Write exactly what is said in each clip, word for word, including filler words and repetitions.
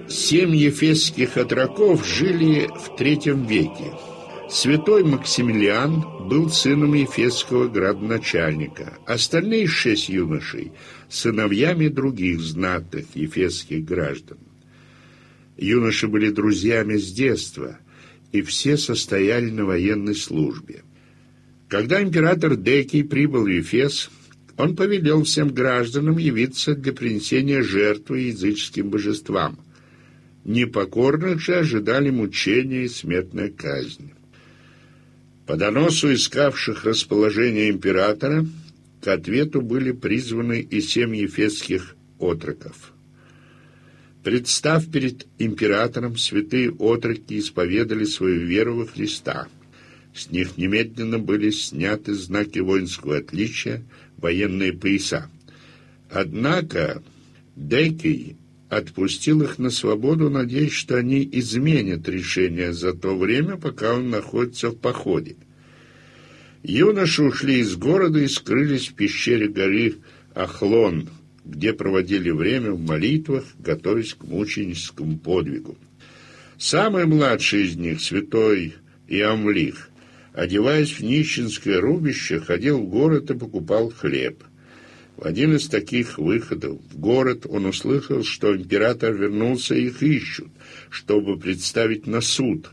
Семь ефесских отроков жили в третьем веке. Святой Максимилиан был сыном ефесского градоначальника. Остальные шесть юношей – сыновьями других знатных ефесских граждан. Юноши были друзьями с детства, и все состояли на военной службе. Когда император Декий прибыл в Ефес, он повелел всем гражданам явиться для принесения жертвы языческим божествам. Непокорных же ожидали мучения и смертная казнь. По доносу искавших расположение императора к ответу были призваны и семь ефесских отроков. Представ перед императором, святые отроки исповедали свою веру во Христа. С них немедленно были сняты знаки воинского отличия, военные пояса. Однако Декий отпустил их на свободу, надеясь, что они изменят решение за то время, пока он находится в походе. Юноши ушли из города и скрылись в пещере горы Ахлон, где проводили время в молитвах, готовясь к мученическому подвигу. Самый младший из них, святой Иамлих, одеваясь в нищенское рубище, ходил в город и покупал хлеб. В один из таких выходов в город он услышал, что император вернулся и их ищут, чтобы представить на суд.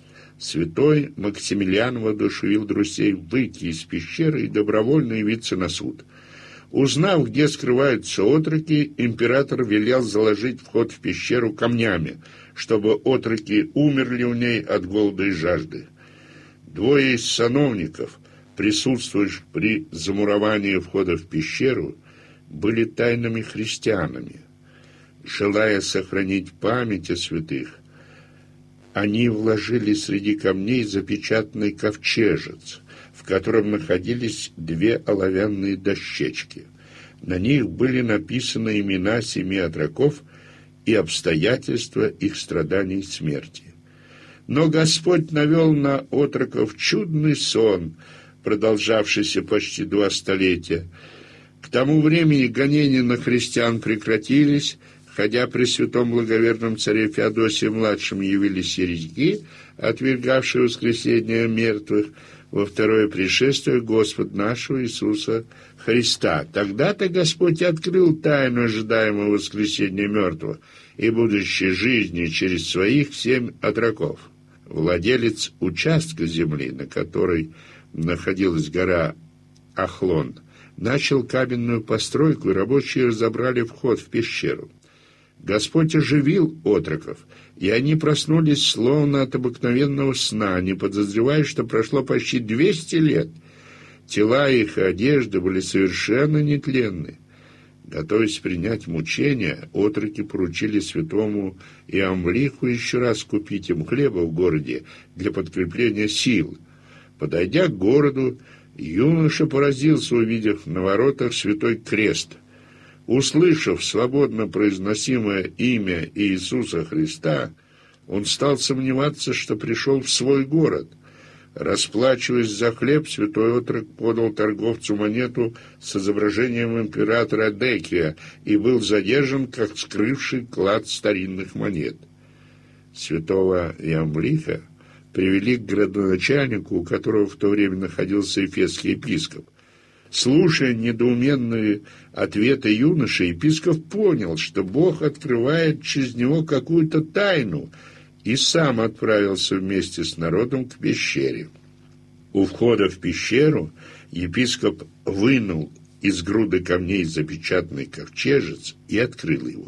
Святой Максимилиан воодушевил друзей выйти из пещеры и добровольно явиться на суд. Узнав, где скрываются отроки, император велел заложить вход в пещеру камнями, чтобы отроки умерли в ней от голода и жажды. Двое из сановников, присутствующих при замуровании входа в пещеру, были тайными христианами. Желая сохранить память о святых, они вложили среди камней запечатанный ковчежец, в котором находились две оловянные дощечки. На них были написаны имена семи отроков и обстоятельства их страданий и смерти. Но Господь навел на отроков чудный сон, продолжавшийся почти два столетия. К тому времени гонения на христиан прекратились, хотя при святом благоверном царе Феодосии-младшем явились еретики, отвергавшие воскресение мертвых, во второе пришествие Господа нашего Иисуса Христа. Тогда-то Господь открыл тайну ожидаемого воскресения мертвых и будущей жизни через своих семь отроков. Владелец участка земли, на которой находилась гора Ахлон, начал каменную постройку, и рабочие разобрали вход в пещеру. Господь оживил отроков, и они проснулись словно от обыкновенного сна, не подозревая, что прошло почти двести лет. Тела их и одежды были совершенно нетленны. Готовясь принять мучения, отроки поручили святому Иамлиху еще раз купить им хлеба в городе для подкрепления сил. Подойдя к городу, юноша поразился, увидев на воротах святой крест. Услышав свободно произносимое имя Иисуса Христа, он стал сомневаться, что пришел в свой город. Расплачиваясь за хлеб, святой отрок подал торговцу монету с изображением императора Декия и был задержан, как скрывший клад старинных монет. Святого Иамлиха привели к градоначальнику, у которого в то время находился эфесский епископ. Слушая недоуменные ответы юноши, епископ понял, что Бог открывает через него какую-то тайну, и сам отправился вместе с народом к пещере. У входа в пещеру епископ вынул из груды камней запечатанный ковчежец и открыл его.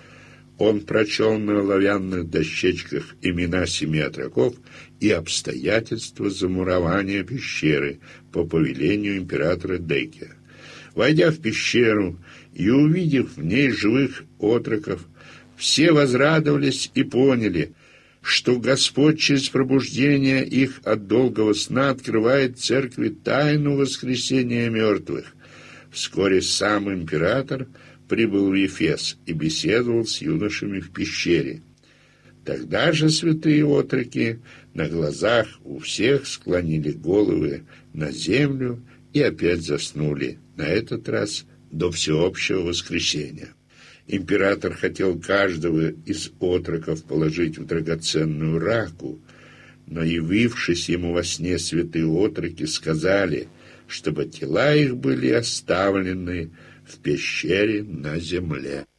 Он прочел на оловянных дощечках имена семи отроков и обстоятельства замурования пещеры по повелению императора Декия. Войдя в пещеру и увидев в ней живых отроков, все возрадовались и поняли, что Господь через пробуждение их от долгого сна открывает церкви тайну воскресения мертвых. Вскоре сам император прибыл в Ефес и беседовал с юношами в пещере. Тогда же святые отроки на глазах у всех склонили головы на землю и опять заснули, на этот раз до всеобщего воскресения. Император хотел каждого из отроков положить в драгоценную раку, но, явившись ему во сне святые отроки, сказали, чтобы тела их были оставлены в пещере на земле.